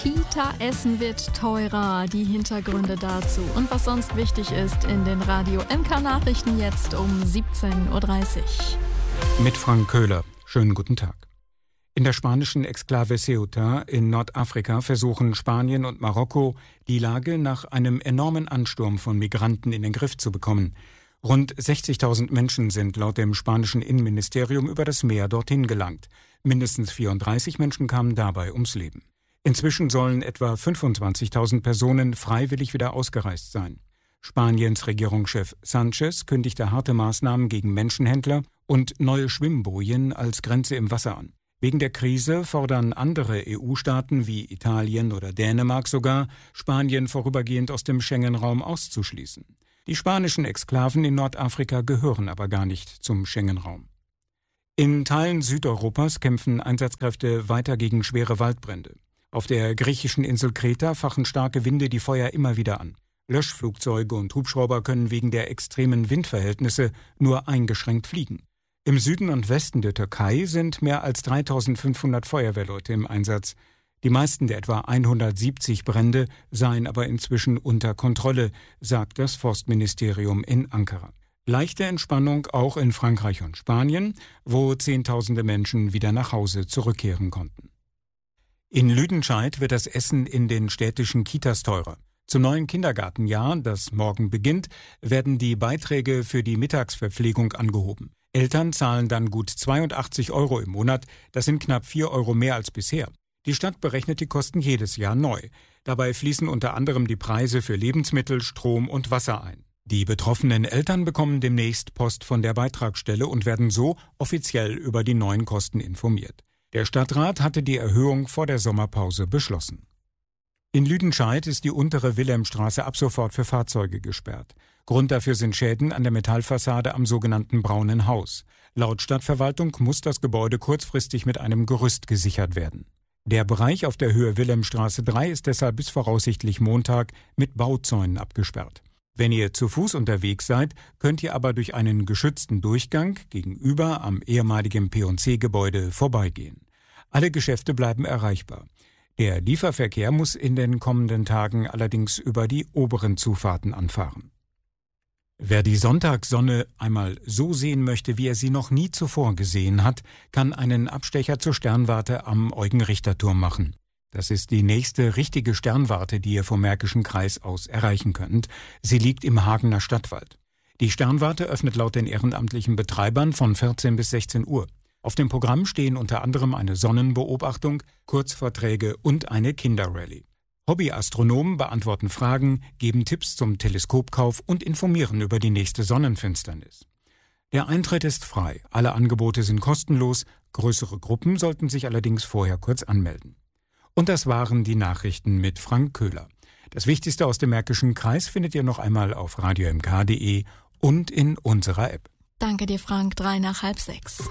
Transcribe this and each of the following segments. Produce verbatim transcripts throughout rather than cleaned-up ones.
Kita-Essen wird teurer, die Hintergründe dazu und was sonst wichtig ist in den Radio M K-Nachrichten jetzt um siebzehn Uhr dreißig. Mit Frank Köhler. Schönen guten Tag. In der spanischen Exklave Ceuta in Nordafrika versuchen Spanien und Marokko, die Lage nach einem enormen Ansturm von Migranten in den Griff zu bekommen. Rund sechzigtausend Menschen sind laut dem spanischen Innenministerium über das Meer dorthin gelangt. Mindestens vierunddreißig Menschen kamen dabei ums Leben. Inzwischen sollen etwa fünfundzwanzigtausend Personen freiwillig wieder ausgereist sein. Spaniens Regierungschef Sánchez kündigte harte Maßnahmen gegen Menschenhändler und neue Schwimmbojen als Grenze im Wasser an. Wegen der Krise fordern andere E U-Staaten wie Italien oder Dänemark sogar, Spanien vorübergehend aus dem Schengen-Raum auszuschließen. Die spanischen Exklaven in Nordafrika gehören aber gar nicht zum Schengen-Raum. In Teilen Südeuropas kämpfen Einsatzkräfte weiter gegen schwere Waldbrände. Auf der griechischen Insel Kreta fachen starke Winde die Feuer immer wieder an. Löschflugzeuge und Hubschrauber können wegen der extremen Windverhältnisse nur eingeschränkt fliegen. Im Süden und Westen der Türkei sind mehr als dreitausendfünfhundert Feuerwehrleute im Einsatz. Die meisten der etwa hundertsiebzig Brände seien aber inzwischen unter Kontrolle, sagt das Forstministerium in Ankara. Leichte Entspannung auch in Frankreich und Spanien, wo Zehntausende Menschen wieder nach Hause zurückkehren konnten. In Lüdenscheid wird das Essen in den städtischen Kitas teurer. Zum neuen Kindergartenjahr, das morgen beginnt, werden die Beiträge für die Mittagsverpflegung angehoben. Eltern zahlen dann gut zweiundachtzig Euro im Monat, das sind knapp vier Euro mehr als bisher. Die Stadt berechnet die Kosten jedes Jahr neu. Dabei fließen unter anderem die Preise für Lebensmittel, Strom und Wasser ein. Die betroffenen Eltern bekommen demnächst Post von der Beitragsstelle und werden so offiziell über die neuen Kosten informiert. Der Stadtrat hatte die Erhöhung vor der Sommerpause beschlossen. In Lüdenscheid ist die untere Wilhelmstraße ab sofort für Fahrzeuge gesperrt. Grund dafür sind Schäden an der Metallfassade am sogenannten Braunen Haus. Laut Stadtverwaltung muss das Gebäude kurzfristig mit einem Gerüst gesichert werden. Der Bereich auf der Höhe Wilhelmstraße drei ist deshalb bis voraussichtlich Montag mit Bauzäunen abgesperrt. Wenn ihr zu Fuß unterwegs seid, könnt ihr aber durch einen geschützten Durchgang gegenüber am ehemaligen P und C-Gebäude vorbeigehen. Alle Geschäfte bleiben erreichbar. Der Lieferverkehr muss in den kommenden Tagen allerdings über die oberen Zufahrten anfahren. Wer die Sonntagssonne einmal so sehen möchte, wie er sie noch nie zuvor gesehen hat, kann einen Abstecher zur Sternwarte am Eugen-Richter-Turm machen. Das ist die nächste richtige Sternwarte, die ihr vom Märkischen Kreis aus erreichen könnt. Sie liegt im Hagener Stadtwald. Die Sternwarte öffnet laut den ehrenamtlichen Betreibern von vierzehn bis sechzehn Uhr. Auf dem Programm stehen unter anderem eine Sonnenbeobachtung, Kurzvorträge und eine Kinderrallye. Hobbyastronomen beantworten Fragen, geben Tipps zum Teleskopkauf und informieren über die nächste Sonnenfinsternis. Der Eintritt ist frei, alle Angebote sind kostenlos, größere Gruppen sollten sich allerdings vorher kurz anmelden. Und das waren die Nachrichten mit Frank Köhler. Das Wichtigste aus dem Märkischen Kreis findet ihr noch einmal auf radio m k punkt d e und in unserer App. Danke dir, Frank. Drei nach halb sechs.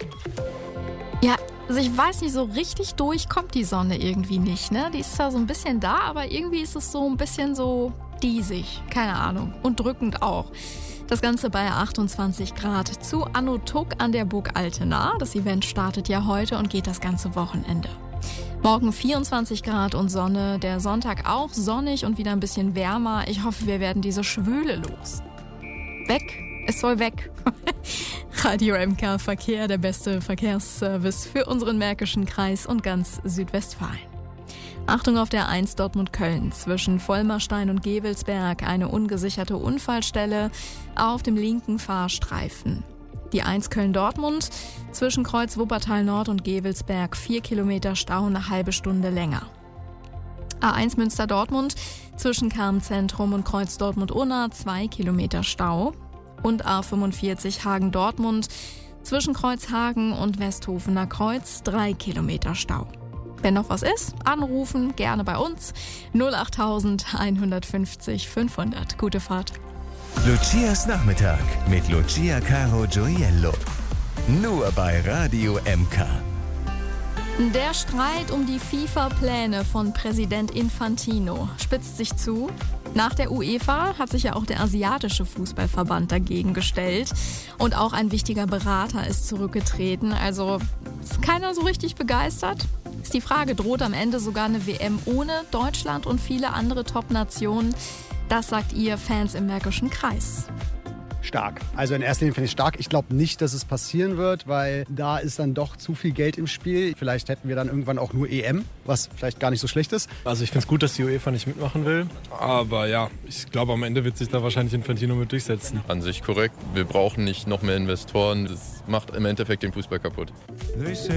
Ja, also ich weiß nicht, so richtig durch kommt die Sonne irgendwie nicht, ne? Die ist zwar so ein bisschen da, aber irgendwie ist es so ein bisschen so diesig, keine Ahnung, und drückend auch. Das Ganze bei achtundzwanzig Grad zu Anno Tuck an der Burg Altena. Das Event startet ja heute und geht das ganze Wochenende. Morgen vierundzwanzig Grad und Sonne, der Sonntag auch sonnig und wieder ein bisschen wärmer. Ich hoffe, wir werden diese Schwüle los. Weg, es soll weg. Radio M K Verkehr, der beste Verkehrsservice für unseren Märkischen Kreis und ganz Südwestfalen. Achtung auf der eins Dortmund-Köln zwischen Vollmerstein und Gevelsberg, eine ungesicherte Unfallstelle auf dem linken Fahrstreifen. Die eins Köln-Dortmund zwischen Kreuz Wuppertal Nord und Gevelsberg, vier Kilometer Stau, eine halbe Stunde länger. A eins Münster-Dortmund zwischen Karm-Zentrum und Kreuz Dortmund-Unna, zwei Kilometer Stau. Und A fünfundvierzig Hagen-Dortmund zwischen Kreuzhagen und Westhofener Kreuz, drei Kilometer Stau. Wenn noch was ist, anrufen, gerne bei uns. null acht eins fünfzig fünfhundert. Gute Fahrt. Lucias Nachmittag mit Lucia Caro Gioiello. Nur bei Radio M K. Der Streit um die FIFA-Pläne von Präsident Infantino spitzt sich zu. Nach der UEFA hat sich ja auch der asiatische Fußballverband dagegen gestellt. Und auch ein wichtiger Berater ist zurückgetreten. Also ist keiner so richtig begeistert. Ist die Frage, droht am Ende sogar eine W M ohne Deutschland und viele andere Top-Nationen? Das sagt ihr Fans im Märkischen Kreis. Stark. Also in erster Linie finde ich stark. Ich glaube nicht, dass es passieren wird, weil da ist dann doch zu viel Geld im Spiel. Vielleicht hätten wir dann irgendwann auch nur E M, was vielleicht gar nicht so schlecht ist. Also ich finde es gut, dass die UEFA nicht mitmachen will. Aber ja, ich glaube, am Ende wird sich da wahrscheinlich Infantino mit durchsetzen. An sich korrekt. Wir brauchen nicht noch mehr Investoren. Das macht im Endeffekt den Fußball kaputt.